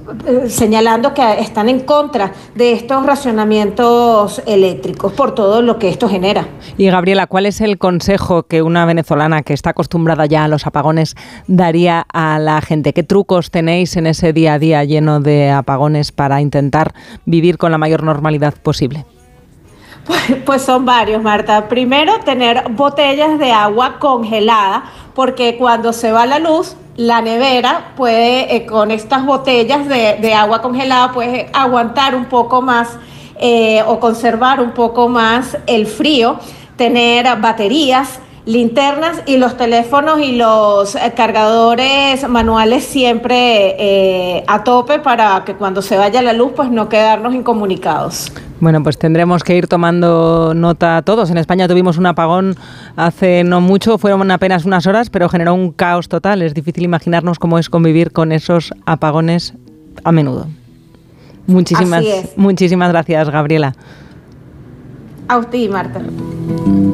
señalando que están en contra de estos racionamientos eléctricos por todo lo que esto genera. Y Gabriela, ¿cuál es el consejo que una venezolana que está acostumbrada ya a los apagones daría a la gente? ¿Qué trucos tenéis en ese día a día lleno de apagones para intentar vivir con la mayor normalidad posible? Pues son varios, Marta. Primero, tener botellas de agua congelada, porque cuando se va la luz, la nevera puede, con estas botellas de agua congelada, puede aguantar un poco más o conservar un poco más el frío. Tener baterías, linternas y los teléfonos y los cargadores manuales siempre a tope para que cuando se vaya la luz, pues no quedarnos incomunicados. Bueno, pues tendremos que ir tomando nota todos. En España tuvimos un apagón hace no mucho, fueron apenas unas horas, pero generó un caos total. Es difícil imaginarnos cómo es convivir con esos apagones a menudo. Muchísimas gracias, Gabriela. A usted, Marta.